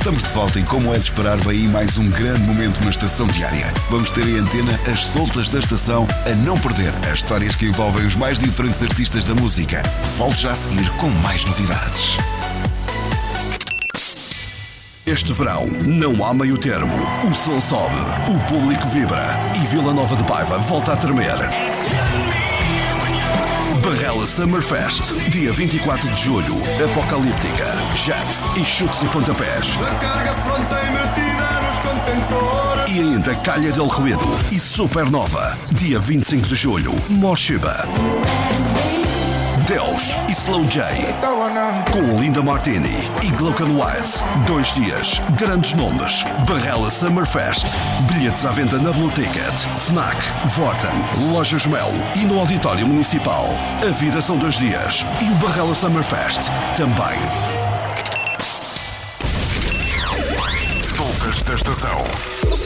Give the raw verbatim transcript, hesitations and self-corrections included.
Estamos de volta e, como é de esperar, vem aí mais um grande momento na estação diária. Vamos ter em antena as soltas da estação, a não perder as histórias que envolvem os mais diferentes artistas da música. Volto já a seguir com mais novidades. Este verão não há meio termo. O som sobe, o público vibra e Vila Nova de Paiva volta a tremer. Barrela Summer Fest, dia vinte e quatro de julho, Apocalíptica, Jeff e chutes e pontapés. A carga pronta e metida nos contentores. E ainda Calha del Ruedo e Supernova, dia vinte e cinco de julho, Moshiba. Deus e Slow J, com Linda Martini e Glocken Wise. Dois dias, grandes nomes. Barrela Summer Fest. Bilhetes à venda na Blue Ticket, Fnac, Vorten, Lojas Mel e no Auditório Municipal. A vida são dois dias e o Barrela Summer Fest também. Soltas da estação.